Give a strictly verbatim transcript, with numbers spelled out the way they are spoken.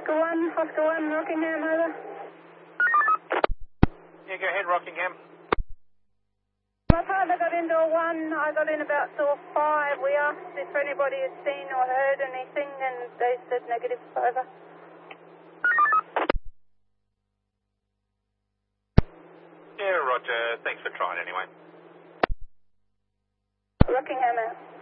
Oscar one, Oscar one, Rockingham, over. Yeah, go ahead, Rockingham. My father got in door one, I got in about door five. We asked if anybody had seen or heard anything, and they said negative, over. Yeah, Roger. Thanks for trying anyway. Rockingham out.